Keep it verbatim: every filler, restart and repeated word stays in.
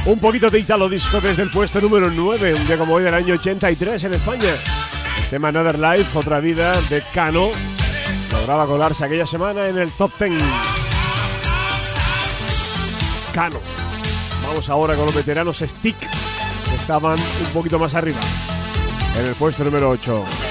Un poquito de Italo Disco desde el puesto número nueve, un día como hoy del año ochenta y tres en España. El tema Another Life, Otra Vida, de Cano, lograba colarse aquella semana en el top diez. Cano. Vamos ahora con los veteranos Stick, que estaban un poquito más arriba, en el puesto número ocho.